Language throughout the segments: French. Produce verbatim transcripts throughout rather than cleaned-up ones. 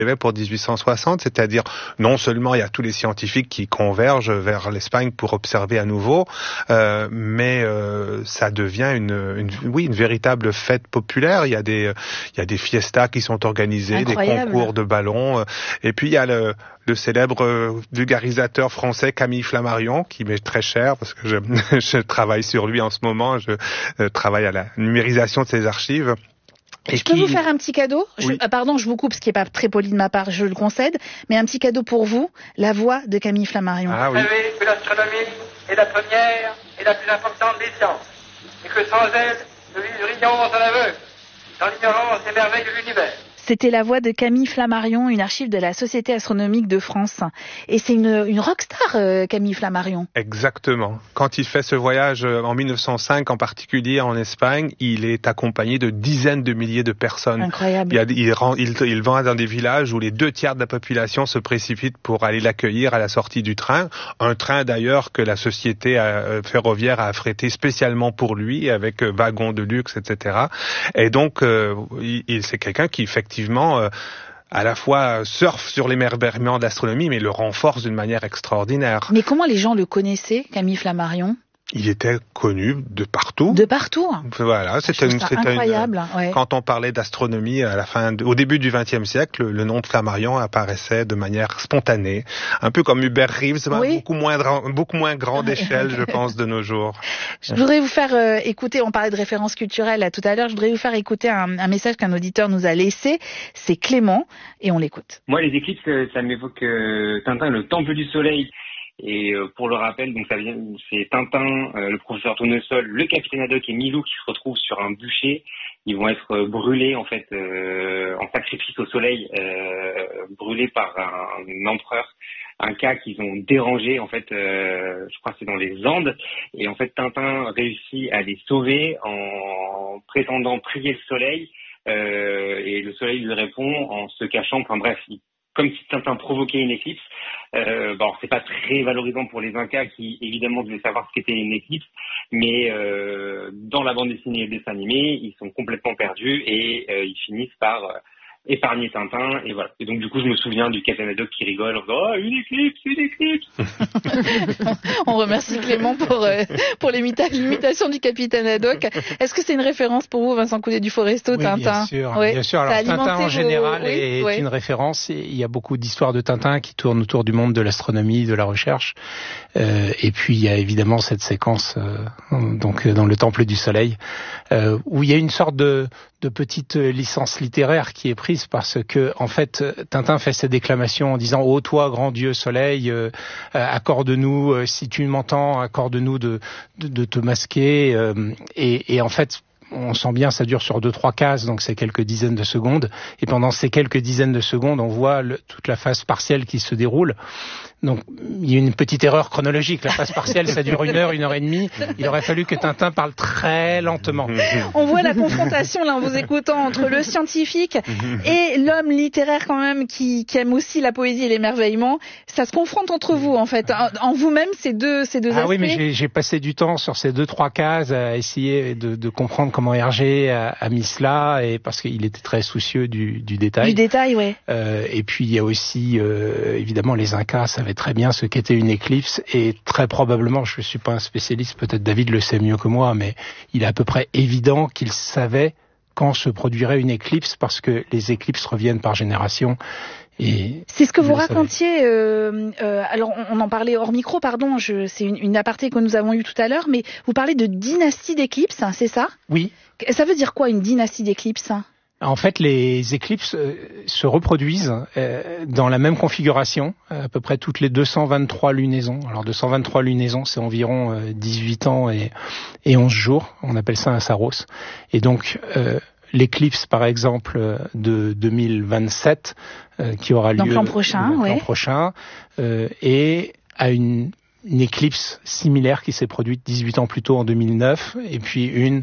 pour dix-huit cent soixante, c'est-à-dire non seulement il y a tous les scientifiques qui convergent vers l'Espagne pour observer à nouveau, euh, mais euh, ça devient une, une, oui, une véritable fête populaire. Il y a des, il y a des fiestas qui sont organisées, Incroyable. des concours de ballons, et puis il y a le le célèbre vulgarisateur français Camille Flammarion, qui m'est très cher parce que je, je travaille sur lui en ce moment, je euh, travaille à la numérisation de ses archives. Et je peux qui... vous faire un petit cadeau je, oui. euh, Pardon, je vous coupe, ce qui n'est pas très poli de ma part, je le concède, mais un petit cadeau pour vous, la voix de Camille Flammarion. Ah, oui. Vous savez que l'astronomie est la première et la plus importante des sciences, et que sans elle, nous vivrions en aveugle, dans l'ignorance des merveilles de l'univers. C'était la voix de Camille Flammarion, une archive de la Société astronomique de France. Et c'est une, une rockstar, euh, Camille Flammarion. Exactement. Quand il fait ce voyage en mille neuf cent cinq, en particulier en Espagne, il est accompagné de dizaines de milliers de personnes. Incroyable. Il, y a, il, rend, il, il va dans des villages où les deux tiers de la population se précipitent pour aller l'accueillir à la sortie du train. Un train d'ailleurs que la société euh, ferroviaire a affrété spécialement pour lui, avec euh, wagons de luxe, et cetera. Et donc, euh, il, c'est quelqu'un qui effectivement effectivement, euh, à la fois surfe sur l'émerveillement de l'astronomie, mais le renforce d'une manière extraordinaire. Mais comment les gens le connaissaient, Camille Flammarion ? Il était connu de partout. De partout. Voilà, c'était une, c'était incroyable. Une, ouais. Quand on parlait d'astronomie à la fin, de, au début du vingtième siècle, le nom de Flammarion apparaissait de manière spontanée, un peu comme Hubert Reeves, oui. beaucoup moins, beaucoup moins grande échelle, je pense, de nos jours. Je voudrais vous faire euh, écouter. On parlait de références culturelles là, tout à l'heure. Je voudrais vous faire écouter un, un message qu'un auditeur nous a laissé. C'est Clément et on l'écoute. Moi, les éclipses, ça m'évoque euh, Tintin, le Temple du Soleil. Et euh, pour le rappel, donc ça vient, c'est Tintin, euh, le professeur Tournesol, le capitaine Haddock et Milou qui se retrouvent sur un bûcher. Ils vont être euh, brûlés en fait euh, en sacrifice au soleil, euh, brûlés par un, un empereur, un cas qu'ils ont dérangé en fait. Euh, je crois que c'est dans les Andes. Et en fait, Tintin réussit à les sauver en prétendant prier le soleil. Euh, et le soleil lui répond en se cachant. Enfin bref. Il, comme si Tintin provoquait une éclipse. Euh, bon, c'est pas très valorisant pour les Incas qui, évidemment, devaient savoir ce qu'était une éclipse, mais euh, dans la bande dessinée et le dessin animé, ils sont complètement perdus et euh, ils finissent par euh, épargner Tintin, et voilà. Et donc, du coup, je me souviens du capitaine Haddock qui rigole en disant « Oh, une éclipse, une éclipse !» On remercie Clément pour, euh, pour l'imita- l'imitation du capitaine Haddock. Est-ce que c'est une référence pour vous, Vincent Coudet du Foresto, oui, Tintin? Bien sûr, ouais. bien sûr. Alors, Tintin, en général, vos... oui, est ouais. une référence. Il y a beaucoup d'histoires de Tintin qui tournent autour du monde de l'astronomie, de la recherche. Euh, et puis, il y a évidemment cette séquence euh, donc dans le Temple du Soleil, euh, où il y a une sorte de, de petite licence littéraire qui est prise parce que, en fait, Tintin fait ses déclamations en disant « Ô toi, grand Dieu Soleil, euh, accorde-nous, euh, si tu m'entends, accorde-nous de, de, de te masquer. Euh, » et, et en fait, on sent bien, ça dure sur deux, trois cases, donc c'est quelques dizaines de secondes. Et pendant ces quelques dizaines de secondes, on voit le, toute la phase partielle qui se déroule. Donc, il y a une petite erreur chronologique. La phase partielle, ça dure une heure, une heure et demie. Il aurait fallu que Tintin parle très lentement. On voit la confrontation, là, en vous écoutant, entre le scientifique et l'homme littéraire, quand même, qui, qui aime aussi la poésie et l'émerveillement. Ça se confronte entre vous, en fait. En, en vous-même, ces deux, ces deux ah aspects. Ah oui, mais j'ai, j'ai passé du temps sur ces deux, trois cases à essayer de, de comprendre comment Hergé a, a mis cela, et parce qu'il était très soucieux du, du détail. Du détail, ouais. Euh, et puis, il y a aussi, euh, évidemment, les Incas savaient très bien ce qu'était une éclipse, et très probablement, je ne suis pas un spécialiste, peut-être David le sait mieux que moi, mais il est à peu près évident qu'ils savaient quand se produirait une éclipse, parce que les éclipses reviennent par génération. Et c'est ce que vous racontiez, euh, euh, alors on, on en parlait hors micro, pardon, je, c'est une, une aparté que nous avons eue tout à l'heure, mais vous parlez de dynastie d'éclipses, hein, c'est ça? Oui. Ça veut dire quoi, une dynastie d'éclipses? En fait, les éclipses euh, se reproduisent euh, dans la même configuration, à peu près toutes les deux cent vingt-trois lunaisons. Alors deux cent vingt-trois lunaisons, c'est environ euh, dix-huit ans et, et onze jours, on appelle ça un saros. Et donc, euh, l'éclipse, par exemple, de deux mille vingt-sept, euh, qui aura lieu donc l'an prochain, donc, ouais. l'an prochain euh, et à une, une éclipse similaire qui s'est produite dix-huit ans plus tôt en deux mille neuf, et puis une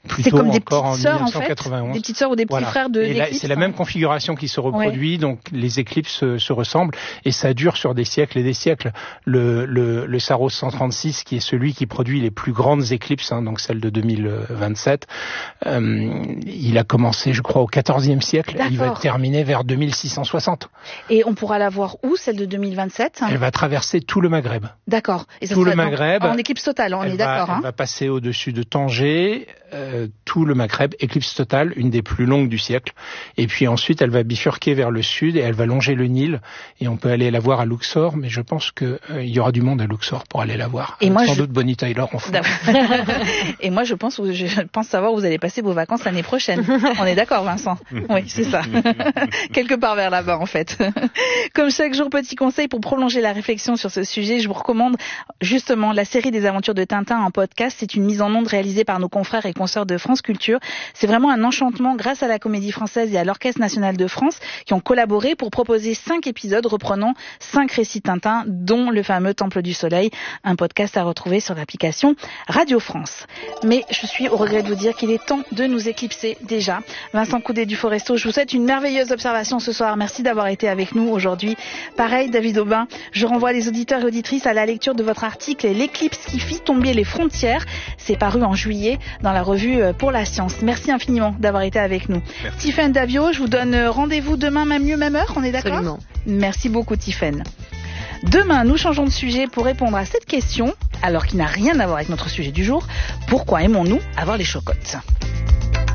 plutôt c'est comme des encore en petites sœurs, dix-neuf cent quatre-vingt-onze. En fait, des petites sœurs ou des petits voilà. frères de et là, d'éclipses. C'est la même configuration qui se reproduit, ouais. donc les éclipses se, se ressemblent et ça dure sur des siècles et des siècles. Le, le, le Saros cent trente-six, qui est celui qui produit les plus grandes éclipses, hein, donc celle de deux mille vingt-sept, euh, il a commencé, je crois, au quatorzième siècle. D'accord. Il va terminer vers deux mille six cent soixante. Et on pourra la voir où, celle de deux mille vingt-sept? Elle va traverser tout le Maghreb. D'accord. Et ça tout le donc Maghreb. En éclipse totale, on est d'accord. Elle hein. va passer au-dessus de Tanger, euh, tout le Maghreb, éclipse totale, une des plus longues du siècle. Et puis ensuite, elle va bifurquer vers le sud et elle va longer le Nil. Et on peut aller la voir à Luxor, mais je pense qu'il euh, y aura du monde à Luxor pour aller la voir. Et moi, sans je... doute Bonnie Tyler en fond. Et moi, je pense, je pense savoir où vous allez passer vos vacances l'année prochaine. On est d'accord, Vincent? Oui, c'est ça. Quelque part vers là-bas, en fait. Comme chaque jour, petit conseil pour prolonger la réflexion sur ce sujet, je vous recommande justement la série des aventures de Tintin en podcast. C'est une mise en onde réalisée par nos confrères et consoeurs de France Culture. C'est vraiment un enchantement grâce à la Comédie Française et à l'Orchestre National de France qui ont collaboré pour proposer cinq épisodes reprenant cinq récits Tintin, dont le fameux Temple du Soleil, un podcast à retrouver sur l'application Radio France. Mais je suis au regret de vous dire qu'il est temps de nous éclipser déjà. Vincent Coudet du Foresto, je vous souhaite une merveilleuse observation ce soir. Merci d'avoir été avec nous aujourd'hui. Pareil, David Aubin, je renvoie les auditeurs et auditrices à la lecture de votre article « L'éclipse qui fit tomber les frontières ». C'est paru en juillet dans la revue Pour la Science. Merci infiniment d'avoir été avec nous. Tiffaine Davio, je vous donne rendez-vous demain, même lieu, même heure, on est d'accord? Absolument. Merci beaucoup, Tiffaine. Demain, nous changeons de sujet pour répondre à cette question, alors qu'il n'a rien à voir avec notre sujet du jour. Pourquoi aimons-nous avoir les chocottes ?